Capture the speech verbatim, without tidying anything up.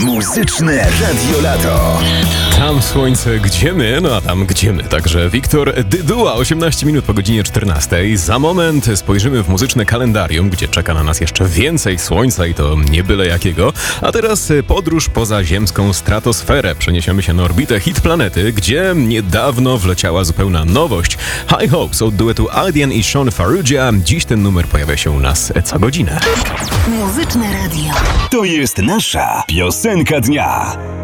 Muzyczne Radio Lato. Tam słońce, gdzie my? No a tam gdzie my? Także Wiktor Dyduła, osiemnaście minut po godzinie czternastej. Za moment spojrzymy w muzyczne kalendarium, gdzie czeka na nas jeszcze więcej słońca i to nie byle jakiego. A teraz podróż poza ziemską stratosferę. Przeniesiemy się na orbitę Hit Planety, gdzie niedawno wleciała zupełna nowość. High Hopes od duetu Aldian i Sean Farrugia. Dziś ten numer pojawia się u nas co godzinę. Muzyczne Radio. To jest nasza piosenka dnia.